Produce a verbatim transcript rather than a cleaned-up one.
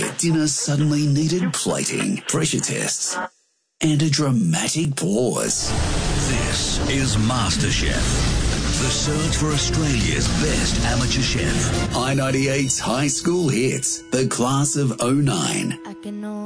your dinner suddenly needed plating, pressure tests, and a dramatic pause. This is MasterChef. The search for Australia's best amateur chef. I ninety-eight's High School Hits, the class of oh nine.